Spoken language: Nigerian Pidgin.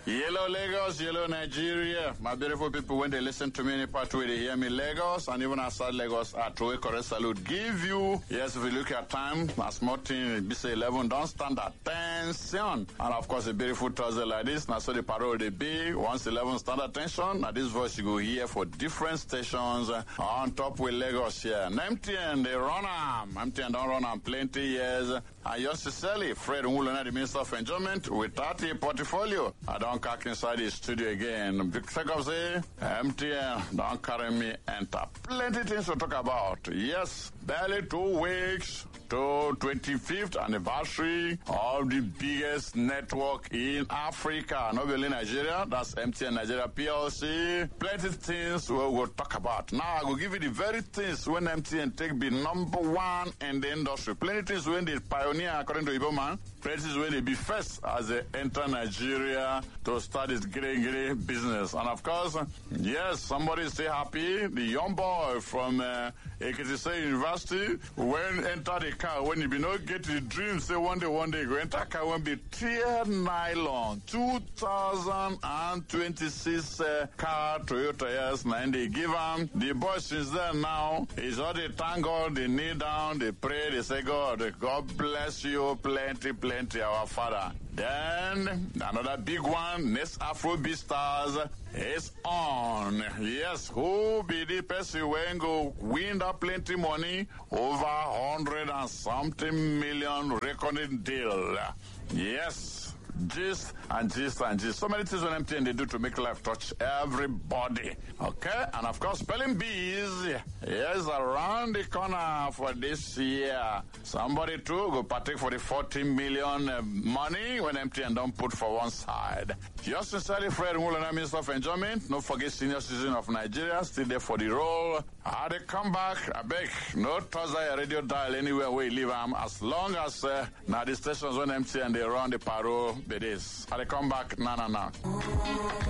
Yellow Lagos, yellow Nigeria. My beautiful people, when they listen to me in part way, they hear me Lagos and even outside Lagos, I throw a correct salute. Give you, yes, if you look at time, a small thing, say 11, don't stand attention. And of course, a beautiful Thursday like this, now so the parole they be, once 11 stand attention, now this voice you go hear for different stations on top with Lagos here. And MTN, they run them. MTN don't run them plenty years. And yours sincerely, Fred Nwulona, the Minister of Enjoyment, with 30 portfolio. I don't cack inside the studio again. Big take up say, MTN, don't carry me enter. Plenty things to talk about. Yes, barely 2 weeks to 25th anniversary of the biggest network in Africa, not only Nigeria, that's MTN Nigeria PLC. Plenty things we will talk about. Now I will give you the very things when MTN take be number one in the industry. Plenty things when they pioneer according to Iboman. Plenty things when they be first as they enter Nigeria to start this great business. And of course, yes, somebody stay happy. The young boy from Ekiti State University when enter the car, when you be not get the dream, say one day you go enter car when be tear nylon 2026 car Toyota yes, and they give them the boy since then now is all they thank God, they kneel down, they pray, they say God bless you plenty our Father. Then another big one, next Afrobeat Stars is on. Yes, who be the person when go win that plenty money over 100 and something million recording deal? Yes. Gist. So many things on MTN they do to make life touch everybody. Okay? And of course, spelling bees is around the corner for this year. Somebody too go partake for the 40 million money when MTN don't put for one side. Yours sincerely, Fred Nwulona, Minister of Enjoyment. Don't forget senior citizen of Nigeria, still there for the role. How they come back, I beg, no Thursday radio dial anywhere where you leave them. As long as now the stations when MTN they run the parole, it is. How they come back, nah.